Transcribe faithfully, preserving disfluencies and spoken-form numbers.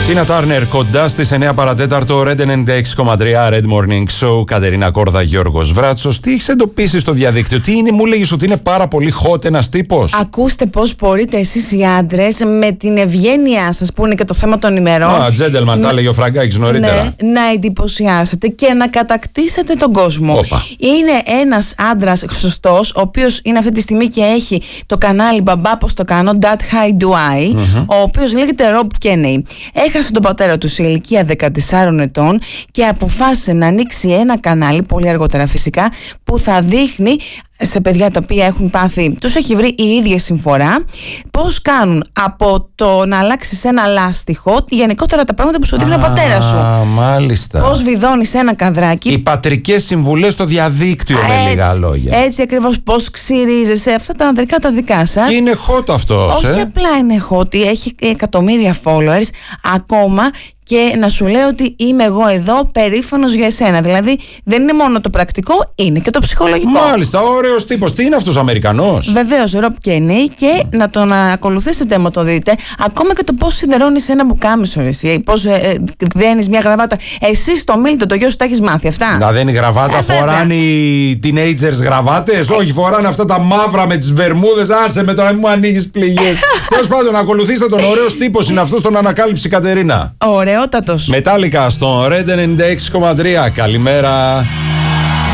Τίνα Τάρνερ κοντά στις εννιά παρατέταρτο, Red ενενήντα έξι κόμμα τρία, Red Morning Show, Κατερίνα Κόρδα, Γιώργος Βράτσος. Τι έχεις εντοπίσει στο διαδίκτυο, τι είναι, μου λέγεις ότι είναι πάρα πολύ hot ένας τύπος? Ακούστε πώς μπορείτε εσείς οι άντρες με την ευγένειά σας, που είναι και το θέμα των ημερών. Α, gentleman, τα έλεγε ο Φραγκάκης νωρίτερα. Ναι, να εντυπωσιάσετε και να κατακτήσετε τον κόσμο. Όπα. Είναι ένας άντρας σωστός, ο οποίος είναι αυτή τη στιγμή και έχει το κανάλι Μπαμπά Πώς το κάνω, That High Do I, mm-hmm. ο οποίος λέγεται Rob Kenney. Έχασε τον πατέρα του σε ηλικία δεκατεσσάρων ετών και αποφάσισε να ανοίξει ένα κανάλι, πολύ αργότερα φυσικά, που θα δείχνει σε παιδιά τα οποία έχουν πάθει, τους έχει βρει η ίδια συμφορά, πώς κάνουν από το να αλλάξεις ένα λάστιχο, γενικότερα τα πράγματα που σου δείχνει ο πατέρας σου. Α, μάλιστα. Πώς βιδώνεις ένα καδράκι. Οι πατρικές συμβουλές στο διαδίκτυο, με έτσι, λίγα λόγια. Έτσι ακριβώς, πώς ξυρίζεσαι, αυτά τα ανδρικά τα δικά σας. Και είναι hot αυτός. Όχι ε? απλά είναι hot, έχει εκατομμύρια followers ακόμα. Και να σου λέω ότι είμαι εγώ εδώ περήφανος για εσένα. Δηλαδή δεν είναι μόνο το πρακτικό, είναι και το ψυχολογικό. Μάλιστα, ωραίος τύπος. Τι είναι αυτός, Αμερικανός? Βεβαίως, Rob Kenney, και να τον ακολουθήσετε, άμα το δείτε. Ακόμα και το πώς σιδερώνεις ένα μπουκάμισο, εσύ. Πώς ε, δένεις μια γραβάτα. Εσύ στο Μίλτο, το γιο σου, τα έχεις μάθει αυτά. Να δένει γραβάτα, ε, φοράνε οι teenagers γραβάτες. Όχι, φοράνε αυτά τα μαύρα με τις βερμούδες. Άσε με τώρα, μην μου ανοίγεις πληγές. Τέλος πάντων, ακολουθήστε τον. Ωραίος τύπος είναι αυτός, τον ανακάλυψε η Κατερίνα. Ωραιότατος. Μετάλλικα στον Red ενενήντα έξι κόμμα τρία. Καλημέρα.